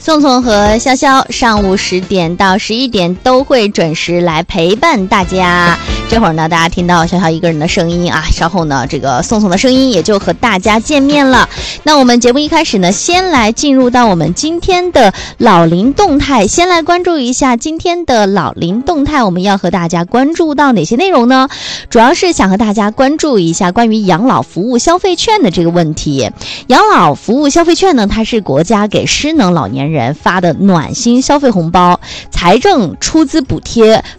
宋宋和潇潇上午10点到11点都会准时来陪伴大家。这会儿呢，大家听到潇潇一个人的声音啊，稍后呢，这个宋宋的声音也就和大家见面了。那我们节目一开始呢，先来进入到我们今天的老龄动态，先来关注一下今天的老龄动态，我们要和大家关注到哪些内容呢？主要是想和大家关注一下关于养老服务消费券的这个问题。养老服务消费券呢，它是国家给失能老年人发的暖心消费红包，财政出资补贴